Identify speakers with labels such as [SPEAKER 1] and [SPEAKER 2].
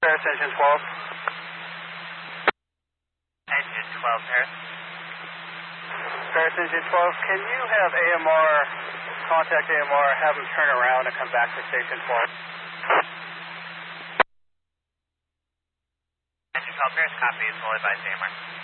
[SPEAKER 1] Paris engine 12.
[SPEAKER 2] Engine 12, Paris.
[SPEAKER 1] Paris engine 12, can you have AMR, contact AMR, have them turn around and come back to station 12?
[SPEAKER 2] Engine 12, Paris, copy, is fully by AMR.